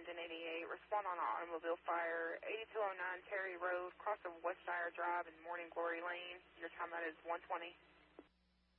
Engine 88. Respond on an automobile fire, 8209 Terry Road, cross of Westshire Drive and Morning Glory Lane. Your time out is 1:20.